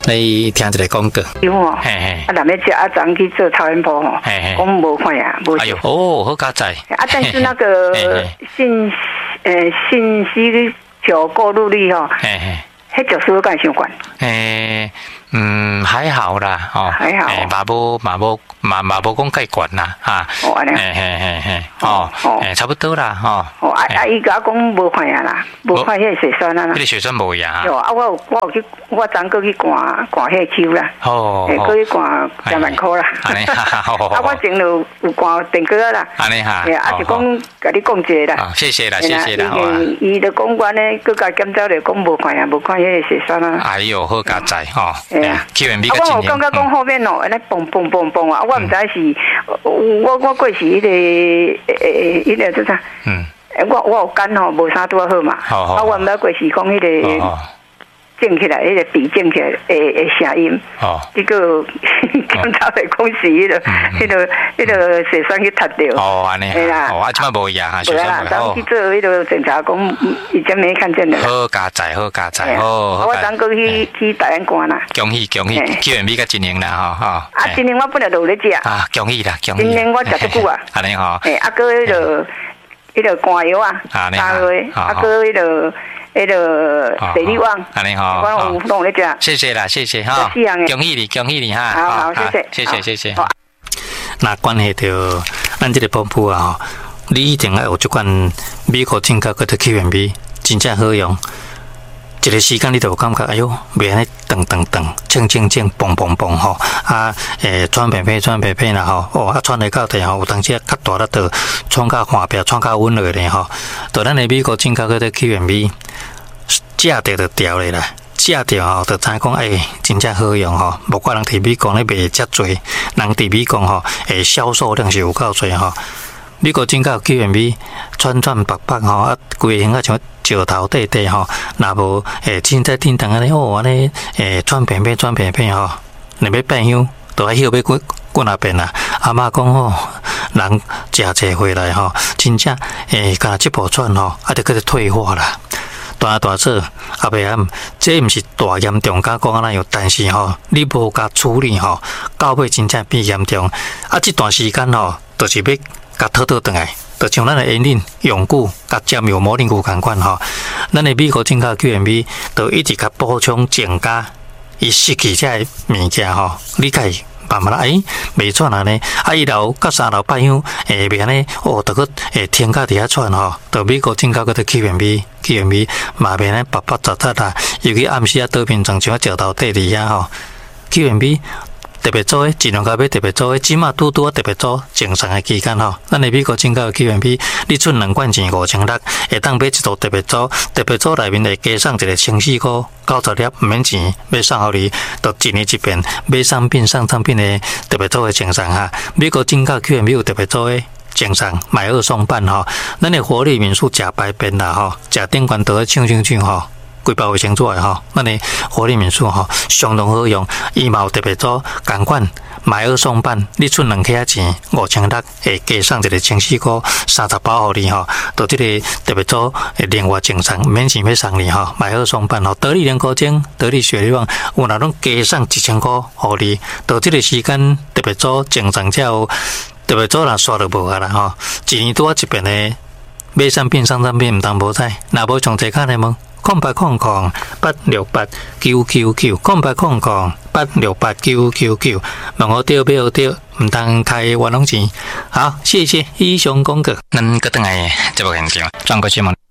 你听一个广告。 有哦，南要食阿昨去做超音波吼，讲无看呀，无。 哎呦，哦，好加载。 但是那个信息球过滤率吼，迄就是干相关。 还好啦，哦， 还好， 嘛无讲介悬啦，哈，差不多啦， 伊甲我讲无看呀啦，无看迄个血栓啊啦， 迄个血栓无呀， 有啊，我有去，我昨过去看迄个手啦，过去看20000块啦，啊，我前有看电锅啦， 安尼哈， 是讲甲你讲一个啦， 谢谢啦，谢谢啦， 伊就讲完咧，佮甲检查咧，讲无看呀，无看迄个血栓啊， 哎呦，好加载吼。QMB 啊，我有感觉讲后面哦，安尼蹦蹦蹦蹦啊！我唔知是，我过是迄个做啥？我有肝吼，无啥拄好嘛。啊，我唔知过是讲迄个正起来，迄个鼻正起来的声音。结果检查来讲是迄个血栓去塌掉。 安尼。系啦。啊，即摆无呀， 血栓无。当去做迄个检查，讲以前没看见的。 好加载，好加载， 我昨过去大安关啦。 恭喜，QMB 甲一年啦，吼。 啊，一年我本来就有咧食。 啊，恭喜啦，恭喜。 一年我食足久啊。 安尼吼。啊， 个迄个肝药啊，3月，啊个迄个地理网， 安尼吼， 我有弄咧食。 谢谢啦，谢谢哈，恭喜你哈， 好， 谢谢。那关系到咱这个pom铺啊，你一定要有这款美国进口的 QMB， 真正好用。一个时间你就有感觉，哎呦，袂安尼动，蹦吼，啊，喘屁屁啦吼，啊，喘来到地吼，有当时较大力度，喘较滑壁，喘较稳落咧吼，到咱的美国进口的 QMB， 食着就调咧啦。食着吼，就知讲真正好用吼。无怪人伫美国咧卖遮济，人伫美国吼，销售量是有够济吼。美国进口 QMB 串白吼，啊，规个像石头底吼，若无凊彩叮当安尼安尼串片吼，若要变香，都要晓要滚啊变啦。阿嬷讲吼，人食济回来吼，真正甲这部串吼，啊，就搁退化啦。大做后尾暗，这毋是大严重，甲讲安那样，但是吼，你无甲处理吼，到尾真正变严重。啊，这段时间吼，就是要甲讨倒转来，就像咱的烟领、用具、甲占有模棱具共款吼。咱的美国进口 QMB 就一直甲补充增加，伊失去这物件吼，你甲伊慢慢来，袂喘安尼，啊，伊楼甲3楼摆香，袂安尼，就搁天甲伫遐喘吼，就美国进口个QMB 嘛袂安尼白杂啦，尤其暗时啊倒片装像啊石头底伫遐吼 ，QMB 特别做诶，尽量甲要特别做诶，即马拄特别做正常诶期间吼，咱的美国进口诶 QMB， 你出2罐钱5600，会当买一组特别做内面会加送一个清洗膏90粒，毋免钱，要送互你，就1年一遍，买送产品诶特别做诶正常哈。美国进口 QMB 有特别做诶正常，买2送半吼，咱的活力民宿食白便啦吼，食顶罐都抢吼。规包卫生纸的吼，咱的活力民宿吼相当好用，伊嘛有特别做同款买2送半，你出2克钱5600，会加送一个清洗膏30包互你吼，到这个特别做另外正常免钱要送你吼，买2送半吼，得力莲膏精、得力雪莉网有哪拢加送1000块互你，到这个时间特别做正常才有，特别做若刷就无啊啦吼，一年拄一遍的买送产品毋当无采，若无上侪卡的问。0800-868-999，0800-868-999，问我对买好对，唔当开冤枉钱。好，谢谢以上讲过，咱个等下节目现场转过去问。